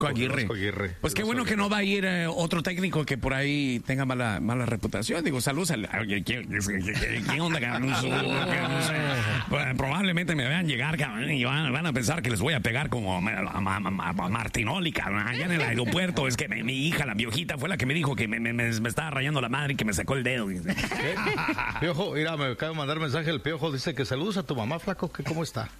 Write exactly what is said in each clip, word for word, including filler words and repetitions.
Aguirre. Aguirre. Pues qué bueno que no va a ir eh, otro técnico que por ahí tenga mala mala reputación. Digo, saludos al... ¿Qué, qué, qué, qué onda, cabrón? Pues, probablemente me vean llegar, cabrón, y van, van a pensar que les voy a pegar como a, a, a, a Martinoli, cabrón, allá en el aeropuerto. Es que mi, mi hija, la piojita, fue la que me dijo que me, me, me, me estaba rayando la madre y que me sacó el dedo. ¿Eh? Piojo, mira, me acaba de mandar mensaje el Piojo. Dice que saludos a tu mamá, flaco, que cómo está.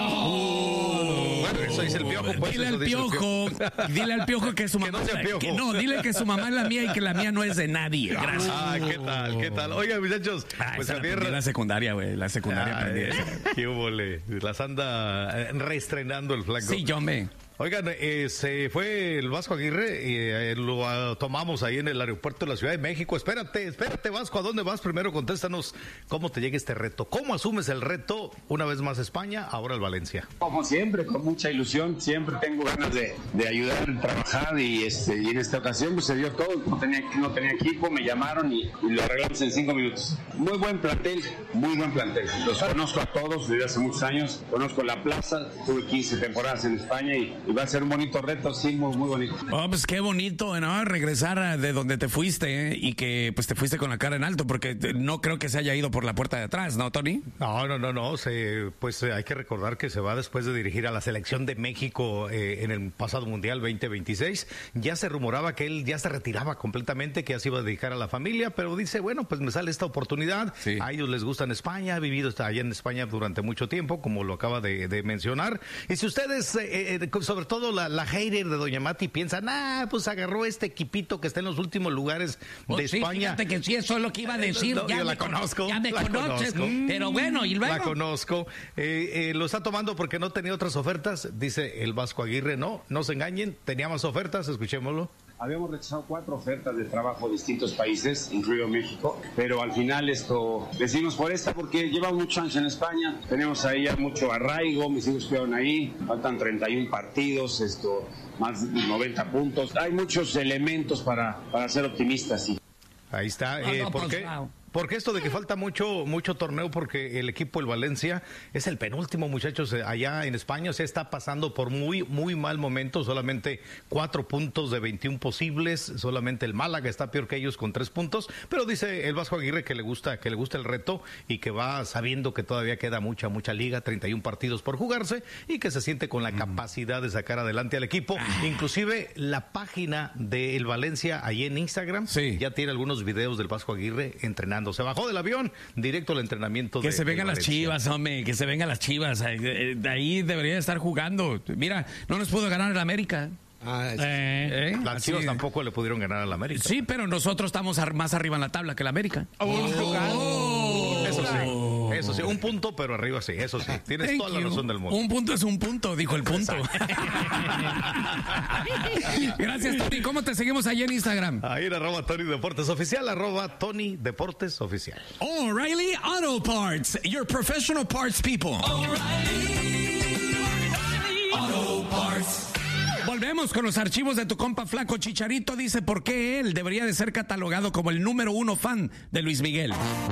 Oh. Bueno, eso dice el Piojo. Pues, dile, eso al dice piojo, el Piojo. dile al Piojo que su mamá... Que no sea Piojo. Que no, dile que su mamá es la mía y que la mía no es de nadie. Gracias. Ah, ¿qué tal? ¿Qué tal? Oiga, muchachos. Ah, pues esa Javier... la, la secundaria, güey. La secundaria aprendí eso. Qué hubole. Las anda eh, reestrenando el flaco. Sí, yo me... Oigan, eh, se fue el Vasco Aguirre y eh, lo uh, tomamos ahí en el aeropuerto de la Ciudad de México. Espérate, espérate, Vasco, ¿a dónde vas? Primero contéstanos cómo te llega este reto. ¿Cómo asumes el reto? Una vez más España, ahora el Valencia. Como siempre, con mucha ilusión, siempre tengo ganas de, de ayudar, de trabajar y, este, y en esta ocasión pues, se dio todo. No tenía, no tenía equipo, me llamaron y, y lo arreglamos en cinco minutos. Muy buen plantel, muy buen plantel. Los conozco a todos desde hace muchos años, conozco la plaza, tuve quince temporadas en España y y va a ser un bonito reto, sí, muy, muy bonito. Oh, pues qué bonito, ¿no? Regresar de donde te fuiste, ¿eh? Y que pues te fuiste con la cara en alto, porque no creo que se haya ido por la puerta de atrás, ¿no, Tony? No, no, no, no. Se, pues eh, hay que recordar que se va después de dirigir a la selección de México eh, en el pasado Mundial veinte veintiséis. Ya se rumoraba que él ya se retiraba completamente, que ya se iba a dedicar a la familia, pero dice, bueno, pues me sale esta oportunidad. Sí. A ellos les gusta en España, ha vivido allá en España durante mucho tiempo, como lo acaba de, de mencionar. Y si ustedes, eh, eh, sobre todo la, la hater de Doña Mati piensan, ah, pues agarró este equipito que está en los últimos lugares pues de sí, España. Fíjate que sí, eso es lo que iba a decir. No, ya yo me la conozco. Ya me la conoces, conozco. Pero bueno, y luego. La conozco. Eh, eh, lo está tomando porque no tenía otras ofertas, dice el Vasco Aguirre. No, no se engañen, tenía más ofertas, escuchémoslo. Habíamos rechazado cuatro ofertas de trabajo de distintos países, incluido México, pero al final esto decidimos por esta porque llevamos muchos años en España, tenemos ahí ya mucho arraigo, mis hijos quedaron ahí, faltan treinta y uno partidos, esto, más de noventa puntos, hay muchos elementos para, para ser optimistas. Sí. Ahí está, eh, no, no, ¿por pues, qué? wow. Porque esto de que falta mucho mucho torneo porque el equipo el Valencia es el penúltimo, muchachos, allá en España, o sea, está pasando por muy muy mal momento, solamente cuatro puntos de veintiún posibles, solamente el Málaga está peor que ellos con tres puntos, pero dice el Vasco Aguirre que le gusta que le gusta el reto y que va sabiendo que todavía queda mucha mucha liga, treinta y uno partidos por jugarse y que se siente con la mm. capacidad de sacar adelante al equipo, ah. inclusive la página del Valencia ahí en Instagram sí. ya tiene algunos videos del Vasco Aguirre entrenando. Se bajó del avión, directo al entrenamiento. Que de, se vengan de las Chivas, hombre, que se vengan las Chivas. De ahí debería estar jugando. Mira, no nos pudo ganar el América. Ah, es, eh, ¿eh? Las Chivas tampoco le pudieron ganar al América. Sí, pero nosotros estamos más arriba en la tabla que el América. Oh, oh, eso sí, eso sí, un punto, pero arriba sí, eso sí. Tienes Thank toda you. la razón del mundo. Un punto es un punto, dijo el punto. Gracias, Tony. ¿Cómo te seguimos ahí en Instagram? Ahí en arroba Tony Deportes Oficial, arroba Tony Deportes Oficial. O'Reilly Auto Parts, your professional parts people. O'Reilly Auto Parts. Volvemos con los archivos de tu compa Flaco. Chicharito dice por qué él debería de ser catalogado como el número uno fan de Luis Miguel.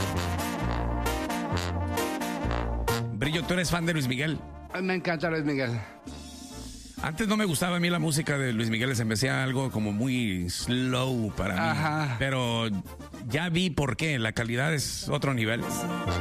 Brillo, ¿tú eres fan de Luis Miguel? Me encanta Luis Miguel. Antes no me gustaba a mí la música de Luis Miguel, se me hacía algo como muy slow para mí. Ajá. Pero ya vi por qué, la calidad es otro nivel.